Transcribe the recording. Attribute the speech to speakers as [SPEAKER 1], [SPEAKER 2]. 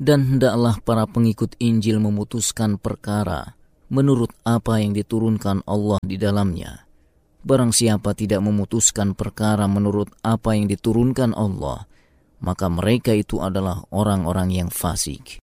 [SPEAKER 1] Dan hendaklah para pengikut Injil memutuskan perkara menurut apa yang diturunkan Allah di dalamnya. Barang siapa tidak memutuskan perkara menurut apa yang diturunkan Allah, maka mereka itu adalah orang-orang yang fasik.